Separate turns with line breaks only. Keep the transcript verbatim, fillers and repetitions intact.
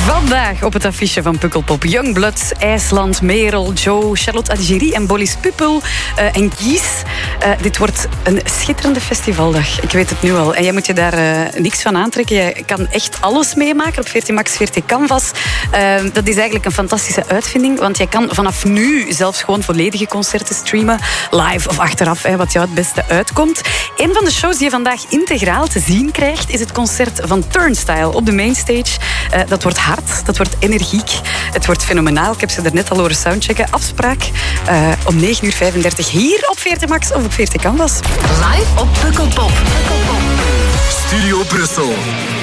Vandaag op het affiche van Pukkelpop Youngblood, IJsland, Merel, Joe, Charlotte Adigéry en Boris Puppel uh, en Gies. Uh, dit wordt een schitterende festivaldag. Ik weet het nu al. En jij moet je daar uh, niks van aantrekken. Je kan echt alles meemaken op veertien max, veertien canvas. Uh, dat is eigenlijk een fantastische uitvinding, want jij kan vanaf nu zelfs gewoon volledige concerten streamen, live of achteraf, hè, wat jou het beste uitkomt. Een van de shows die je vandaag integraal te zien krijgt, is het concert van Turnstile op de mainstage. Uh, dat wordt hard, dat wordt energiek, het wordt fenomenaal. Ik heb ze er net al horen soundchecken. Afspraak uh, om negen uur vijfendertig hier op veertien max of op veertien canvas.
Live op Pukkelpop.
Studio Brussel.